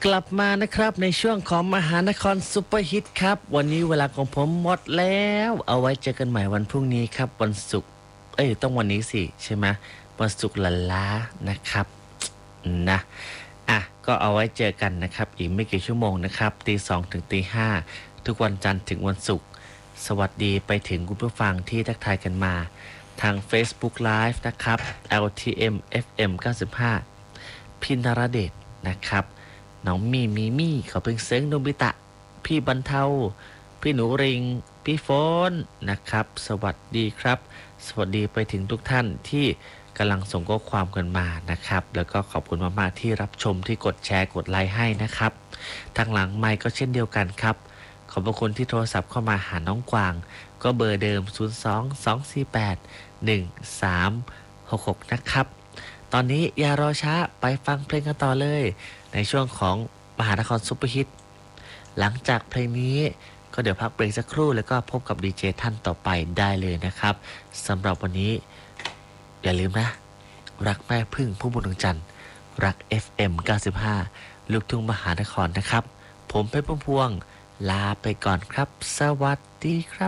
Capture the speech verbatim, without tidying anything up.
กลับมานะครับในช่วงของมหานครซุปเปอร์ฮิตครับวันนี้เวลาของผมหมดแล้วเอาไว้เจอกันใหม่วันพรุ่งนี้ครับวันศุกร์เอ้ยต้องวันนี้สิใช่ไหมวันศุกร์ละล้านะครับนะอ่ะก็เอาไว้เจอกันนะครับอีกไม่กี่ชั่วโมงนะครับตีสองถึงตีห้าทุกวันจันทร์ถึงวันศุกร์สวัสดีไปถึงคุณผู้ฟังที่ทักทายกันมาทาง Facebook Live นะครับ แอล ที เอ็ม เอฟ เอ็ม เก้าสิบห้าพินรเดชนะครับน้องมีมีมี่เขาเพิ่งเซิงโนบิตะพี่บรรเทาพี่หนูริงพี่โฟนนะครับสวัสดีครับสวัสดีไปถึงทุกท่านที่กำลังส่งข้อความกันมานะครับแล้วก็ขอบคุณมากๆที่รับชมที่กดแชร์กดไลค์ให้นะครับทางหลังไมค์ก็เช่นเดียวกันครับขอบคุณที่โทรศัพท์เข้ามาหาน้องกวางก็เบอร์เดิมศูนย์ สอง สอง สี่ แปด หนึ่ง สาม หก หกนะครับตอนนี้อย่ารอช้าไปฟังเพลงกันต่อเลยในช่วงของมหานครซุปเปอร์ฮิตหลังจากเพลงนี้ก็เดี๋ยวพักเบรกสักครู่แล้วก็พบกับดีเจท่านต่อไปได้เลยนะครับสำหรับวันนี้อย่าลืมนะรักแม่พึ่งผู้บุญดวงจันทร์รัก เอฟ เอ็ม เก้าสิบห้า ลูกทุ่งมหานครนะครับผมเพชรพุ่มพวงลาไปก่อนครับสวัสดีครับ